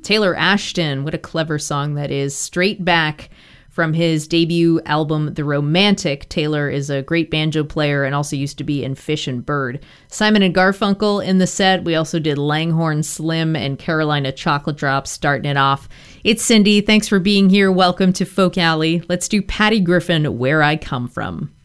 Taylor Ashton, what a clever song that is. Straight back from his debut album, The Romantic. Taylor is a great banjo player and also used to be in Fish and Bird. Simon and Garfunkel in the set. We also did Langhorne Slim and Carolina Chocolate Drops starting it off. It's Cindy. Thanks for being here. Welcome to Folk Alley. Let's do Patty Griffin, Where I Come From.